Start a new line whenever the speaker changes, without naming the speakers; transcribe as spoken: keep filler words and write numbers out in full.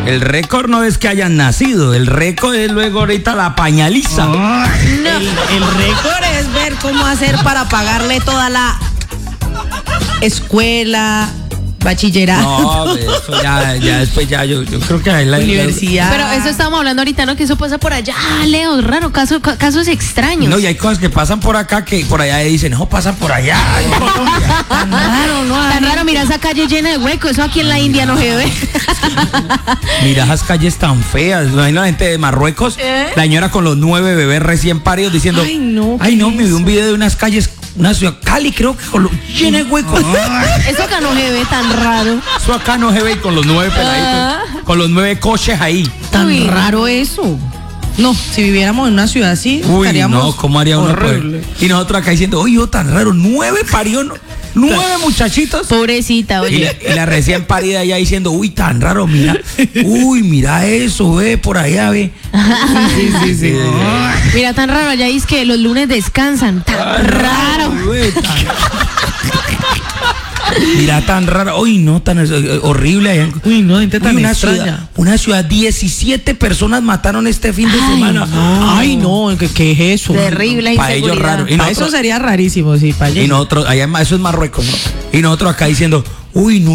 El récord no es que hayan nacido, el récord es luego ahorita la pañaliza.
No. El, el récord es ver cómo hacer para pagarle toda la escuela, bachillerato.
No, eso ya, ya después ya yo, yo creo que ahí la
universidad.
Pero eso estábamos hablando ahorita, ¿no? Que eso pasa por allá, Leo, raro, caso, casos extraños.
No, y hay cosas que pasan por acá que por allá dicen, no, pasan por allá.
Tan raro, ¿no? Tan raro, mira esa calle llena de huecos, eso aquí en la India no se ve.
Mira esas calles tan feas. Imagina la gente de Marruecos,
¿Eh?
la señora con los nueve bebés recién paridos diciendo,
Ay, no,
ay, no,
¿qué
me vi
es?
un video de unas calles, una ciudad, Cali, creo que con lo, llena de huecos.
Eso acá no se ve tan raro.
Eso acá no se ve con los nueve peladitos,
Ah.
con los nueve coches ahí.
Tan
Uy.
raro eso. No, si viviéramos en una ciudad así,
Uy,
estaríamos
no, ¿cómo haría uno?
horrible.
Pues? Y nosotros acá diciendo, oye, yo tan raro, nueve parió, no, nueve muchachitos.
Pobrecita,
Y
oye.
la, y la recién parida allá diciendo, uy, tan raro, mira, uy, mira eso, ve, por allá, ve.
Sí, sí, sí.
Mira, tan raro, allá es que los lunes descansan. Tan raro.
Uy, tan- Mira, tan raro, uy, no, tan eh, horrible allá. en-
Uy, no, gente tan
Uy, una
extraña.
ciudad, una ciudad, diecisiete personas mataron este fin de
Ay,
semana.
Ay, no, ¿qué, qué es eso?
Terrible
Para ellos
inseguridad.
raro. Y
Pa' eso
nosotros,
sería rarísimo, sí, para
y nosotros, allá en- eso es Marruecos, ¿no? Y nosotros acá diciendo, uy, no.